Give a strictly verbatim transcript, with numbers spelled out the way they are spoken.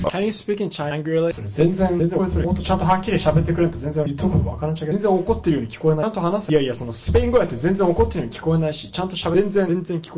Can you speak in Chinese? それ全然、全然、もっとちゃんとはっきり喋ってくれんと全然言っとることわからんちゃうけど、全然怒ってるように聞こえない。ちゃんと話す。いやいや、そのスペイン語やって全然怒ってるように聞こえないし、ちゃんと喋る。全然、全然聞こえない。